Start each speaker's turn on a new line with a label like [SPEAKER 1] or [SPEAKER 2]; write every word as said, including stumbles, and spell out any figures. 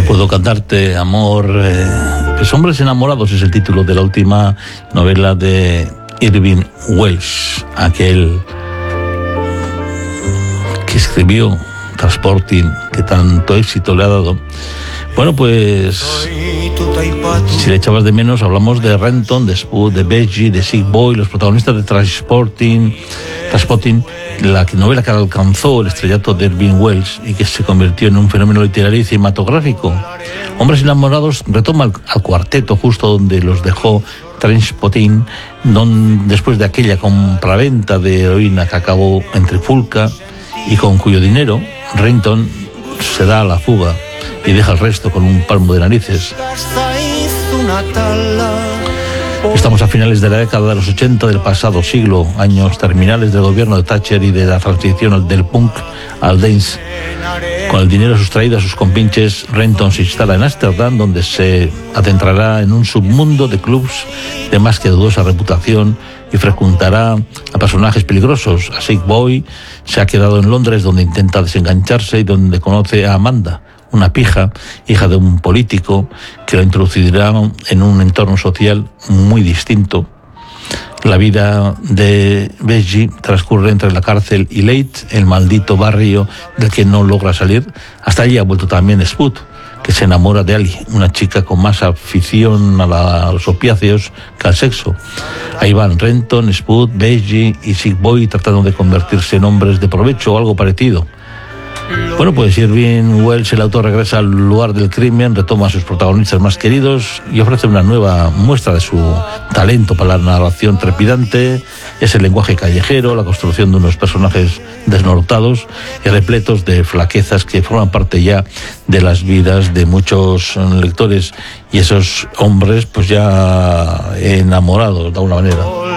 [SPEAKER 1] puedo cantarte, amor. Eh, pues Hombres enamorados es el título de la última novela de Irving Welsh, aquel que escribió Transporting, que tanto éxito le ha dado. Bueno, pues si le echabas de menos, hablamos de Renton, de Spud, de Veggie, de Sick Boy, los protagonistas de Transporting, Transporting, la novela que alcanzó el estrellato de Irving Welsh y que se convirtió en un fenómeno literario y cinematográfico. Hombres enamorados retoma al, al cuarteto justo donde los dejó Trainspotting, don, después de aquella compraventa de heroína que acabó en Trifulca y con cuyo dinero Renton se da a la fuga y deja el resto con un palmo de narices. Estamos a finales de la década de los ochenta del pasado siglo, años terminales del gobierno de Thatcher y de la transición del punk al dance. Con el dinero sustraído a sus compinches, Renton se instala en Ámsterdam, donde se adentrará en un submundo de clubs de más que dudosa reputación y frecuentará a personajes peligrosos. A Sick Boy se ha quedado en Londres, donde intenta desengancharse y donde conoce a Amanda, una pija, hija de un político, que lo introducirá en un entorno social muy distinto. La vida de Veggie transcurre entre la cárcel y Leith, el maldito barrio del que no logra salir. Hasta allí ha vuelto también Spud, que se enamora de Ali, una chica con más afición a, la, a los opiáceos que al sexo. Ahí van Renton, Spud, Veggie y Sick Boy tratando de convertirse en hombres de provecho o algo parecido. Bueno, pues Irving Welsh, el autor, regresa al lugar del crimen, retoma a sus protagonistas más queridos y ofrece una nueva muestra de su talento para la narración trepidante. Es el lenguaje callejero, la construcción de unos personajes desnortados y repletos de flaquezas que forman parte ya de las vidas de muchos lectores y esos hombres pues ya enamorados de alguna manera.